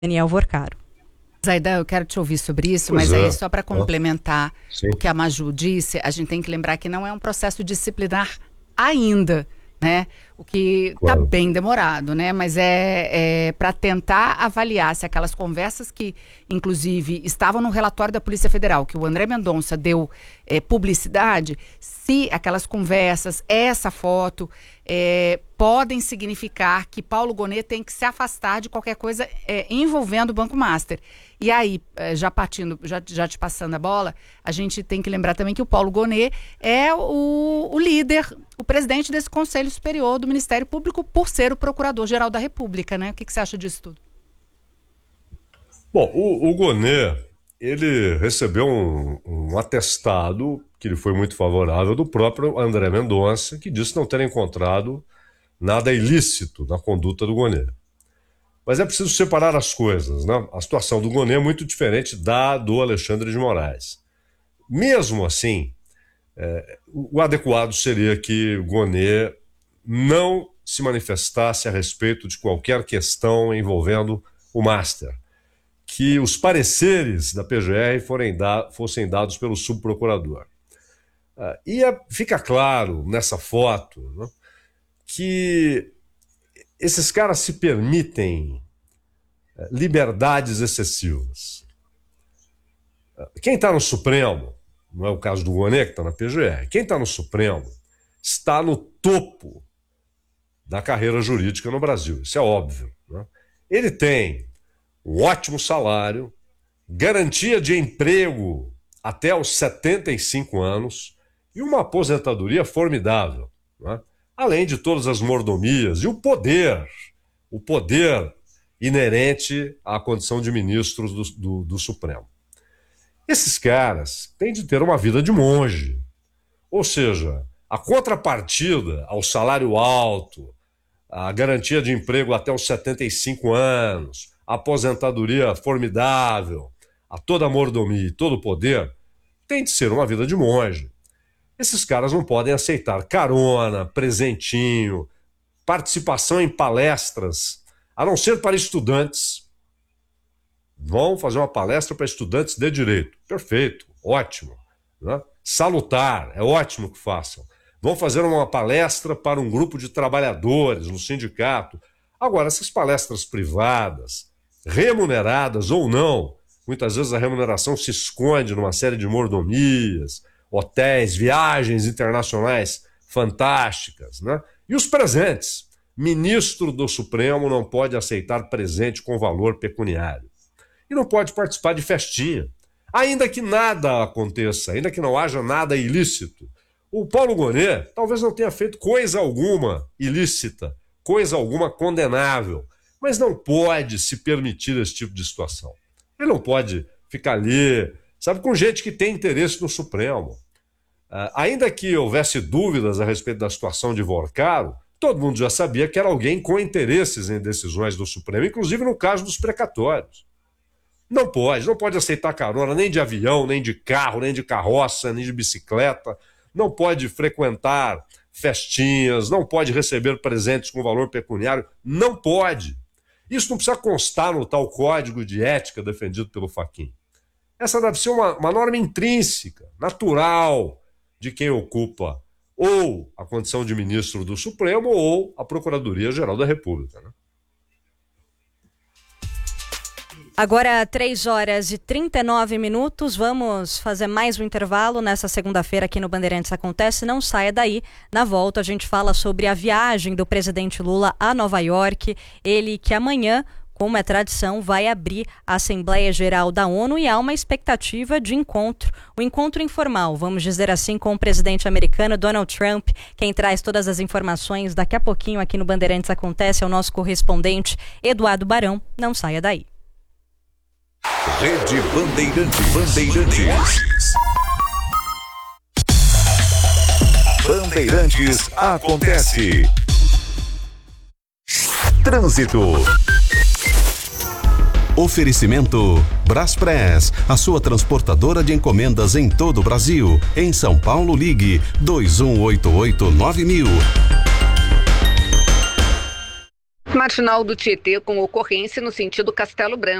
Daniel Vorcaro. Zaidan, eu quero te ouvir sobre isso, mas aí só para complementar o que a Maju disse, a gente tem que lembrar que não é um processo disciplinar ainda, né? O que está bem demorado, né? Mas é para tentar avaliar se aquelas conversas que, inclusive, estavam no relatório da Polícia Federal, que o André Mendonça deu publicidade, se aquelas conversas, essa foto, podem significar que Paulo Gonet tem que se afastar de qualquer coisa envolvendo o Banco Master. E aí, já te passando a bola, a gente tem que lembrar também que o Paulo Gonet é o líder, o presidente desse Conselho Superior do Ministério Público, por ser o Procurador-Geral da República, né? O que você acha disso tudo? Bom, o Gonet, ele recebeu um atestado que lhe foi muito favorável do próprio André Mendonça, que disse não ter encontrado nada ilícito na conduta do Gonet. Mas é preciso separar as coisas, né? A situação do Gonet é muito diferente da do Alexandre de Moraes. Mesmo assim, o adequado seria que o Gonet não se manifestasse a respeito de qualquer questão envolvendo o Master, que os pareceres da PGR fossem dados pelo subprocurador. Fica claro nessa foto, né, que esses caras se permitem liberdades excessivas. Quem está no Supremo, não é o caso do Gonet que está na PGR, quem está no Supremo está no topo da carreira jurídica no Brasil, isso é óbvio, né? Ele tem um ótimo salário, garantia de emprego até os 75 anos e uma aposentadoria formidável, né? Além de todas as mordomias e o poder inerente à condição de ministros do Supremo. Esses caras têm de ter uma vida de monge, ou seja, a contrapartida ao salário alto, a garantia de emprego até os 75 anos, a aposentadoria formidável, a toda a mordomia e todo o poder, tem de ser uma vida de monge. Esses caras não podem aceitar carona, presentinho, participação em palestras, a não ser para estudantes. Vão fazer uma palestra para estudantes de direito. Perfeito, ótimo, né? Salutar, é ótimo que façam. Vão fazer uma palestra para um grupo de trabalhadores no sindicato. Agora, essas palestras privadas, remuneradas ou não, muitas vezes a remuneração se esconde numa série de mordomias, hotéis, viagens internacionais fantásticas, né? E os presentes. Ministro do Supremo não pode aceitar presente com valor pecuniário. E não pode participar de festinha. Ainda que nada aconteça, ainda que não haja nada ilícito. O Paulo Gonet talvez não tenha feito coisa alguma ilícita, coisa alguma condenável, mas não pode se permitir esse tipo de situação. Ele não pode ficar ali, sabe, com gente que tem interesse no Supremo. Ainda que houvesse dúvidas a respeito da situação de Vorcaro, todo mundo já sabia que era alguém com interesses em decisões do Supremo, inclusive no caso dos precatórios. Não pode aceitar carona nem de avião, nem de carro, nem de carroça, nem de bicicleta, não pode frequentar festinhas, não pode receber presentes com valor pecuniário, não pode. Isso não precisa constar no tal código de ética defendido pelo Fachin. Essa deve ser uma norma intrínseca, natural, de quem ocupa ou a condição de ministro do Supremo ou a Procuradoria-Geral da República, né? Agora, 3h39, vamos fazer mais um intervalo nessa segunda-feira aqui no Bandeirantes Acontece. Não saia daí, na volta a gente fala sobre a viagem do presidente Lula a Nova York, ele que amanhã, como é tradição, vai abrir a Assembleia Geral da ONU e há uma expectativa de encontro, um encontro informal, vamos dizer assim, com o presidente americano Donald Trump. Quem traz todas as informações daqui a pouquinho aqui no Bandeirantes Acontece é o nosso correspondente Eduardo Barão. Não saia daí. Rede Bandeirantes. Bandeirantes Acontece. Trânsito. Oferecimento Braspress, a sua transportadora de encomendas em todo o Brasil. Em São Paulo, ligue 2188-9000. Marginal do Tietê com ocorrência no sentido Castelo Branco.